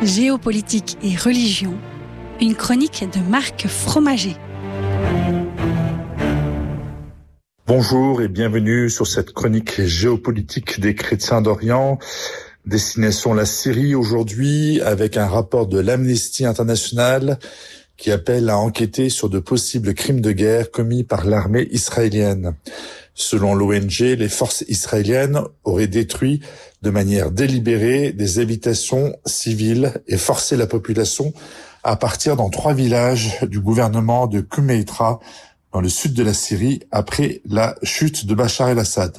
Géopolitique et religion, une chronique de Marc Fromager. Bonjour et bienvenue sur cette chronique géopolitique des chrétiens d'Orient. Destination la Syrie aujourd'hui avec un rapport de l'Amnesty International qui appelle à enquêter sur de possibles crimes de guerre commis par l'armée israélienne. Selon l'ONG, les forces israéliennes auraient détruit de manière délibérée des habitations civiles et forcé la population à partir dans 3 villages du gouvernement de Quneitra, dans le sud de la Syrie, après la chute de Bachar el-Assad.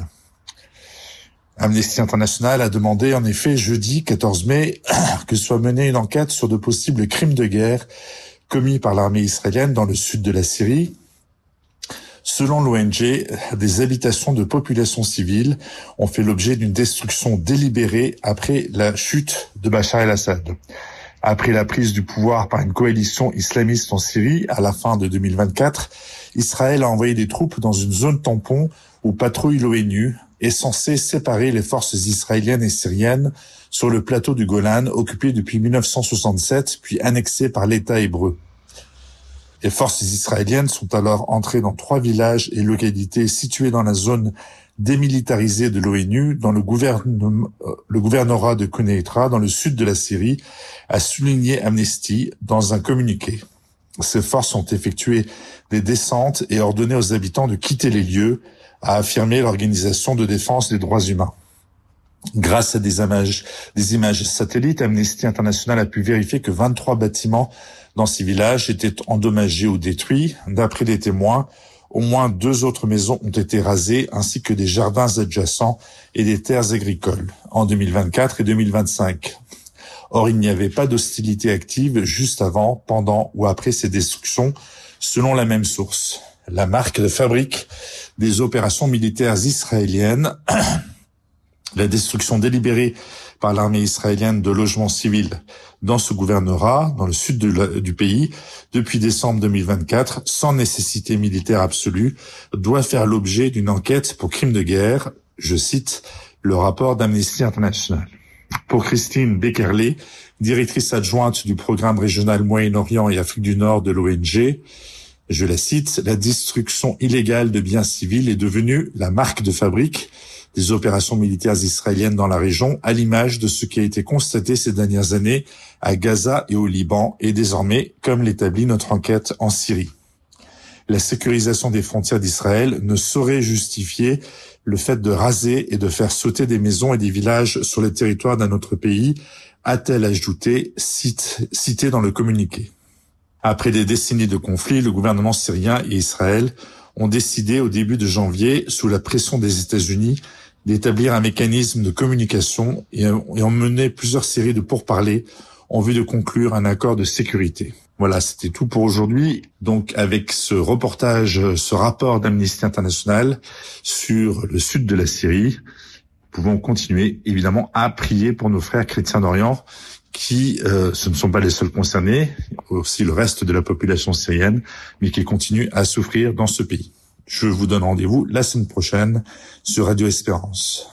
Amnesty International a demandé en effet jeudi 14 mai que soit menée une enquête sur de possibles crimes de guerre commis par l'armée israélienne dans le sud de la Syrie. Selon l'ONG, des habitations de populations civiles ont fait l'objet d'une destruction délibérée après la chute de Bachar el-Assad. Après la prise du pouvoir par une coalition islamiste en Syrie à la fin de 2024, Israël a envoyé des troupes dans une zone tampon où patrouille l'ONU est censée séparer les forces israéliennes et syriennes sur le plateau du Golan occupé depuis 1967 puis annexé par l'État hébreu. Les forces israéliennes sont alors entrées dans 3 villages et localités situés dans la zone démilitarisée de l'ONU, dans le gouvernorat de Quneitra, dans le sud de la Syrie, a souligné Amnesty dans un communiqué. Ces forces ont effectué des descentes et ordonné aux habitants de quitter les lieux, a affirmé l'Organisation de défense des droits humains. Grâce à des images satellites, Amnesty International a pu vérifier que 23 bâtiments dans ces villages étaient endommagés ou détruits. D'après des témoins, au moins 2 autres maisons ont été rasées, ainsi que des jardins adjacents et des terres agricoles en 2024 et 2025. Or, il n'y avait pas d'hostilité active juste avant, pendant ou après ces destructions, selon la même source. La marque de fabrique des opérations militaires israéliennes, la destruction délibérée par l'armée israélienne de logements civils dans ce gouvernorat, dans le sud du pays, depuis décembre 2024, sans nécessité militaire absolue, doit faire l'objet d'une enquête pour crimes de guerre, je cite le rapport d'Amnesty International. Pour Christine Beckerle, directrice adjointe du programme régional Moyen-Orient et Afrique du Nord de l'ONG, je la cite, « La destruction illégale de biens civils est devenue la marque de fabrique des opérations militaires israéliennes dans la région, à l'image de ce qui a été constaté ces dernières années à Gaza et au Liban, et désormais, comme l'établit notre enquête en Syrie. La sécurisation des frontières d'Israël ne saurait justifier le fait de raser et de faire sauter des maisons et des villages sur le territoire d'un autre pays, a-t-elle ajouté, cité dans le communiqué. Après des décennies de conflits, le gouvernement syrien et Israël ont décidé au début de janvier, sous la pression des États-Unis, d'établir un mécanisme de communication et ont mené plusieurs séries de pourparlers en vue de conclure un accord de sécurité. Voilà, c'était tout pour aujourd'hui. Donc, avec ce rapport d'Amnesty International sur le sud de la Syrie, nous pouvons continuer, évidemment, à prier pour nos frères chrétiens d'Orient qui, ce ne sont pas les seuls concernés, aussi le reste de la population syrienne, mais qui continuent à souffrir dans ce pays. Je vous donne rendez-vous la semaine prochaine sur Radio Espérance.